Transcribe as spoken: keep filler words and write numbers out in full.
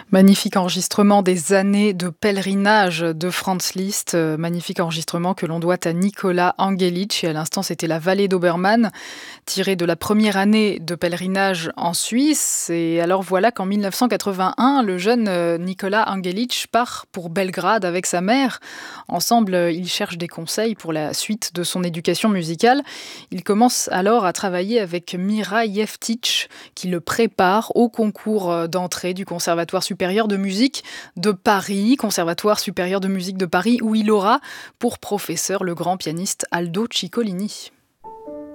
Magnifique enregistrement des années de pèlerinage de Franz Liszt, heu, magnifique enregistrement que l'on doit à Nicolas Angelich et à l'instant, c'était la Vallée d'Obermann, tiré de la première année de pèlerinage en Suisse et alors voilà qu'en mille neuf cent quatre-vingt-un, le jeune, heu, Nicolas Angelich part pour Belgrade avec sa mère. Ensemble, heu, ils cherchent des conseils pour la suite de son éducation musicale. Il commence alors à travailler avec Mira Jevtic qui le prépare au concours, heu, d'entrée du Conservatoire supérieur de musique de Paris, Conservatoire supérieur de musique de Paris, où il aura pour professeur le grand pianiste Aldo Ciccolini.